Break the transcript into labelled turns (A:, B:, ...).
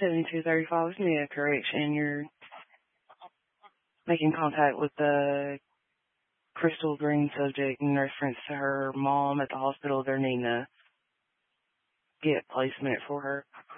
A: 7235 is Mia, correction. You're making contact with the Crystal Green subject in reference to her mom at the hospital. They're needing to get placement for her.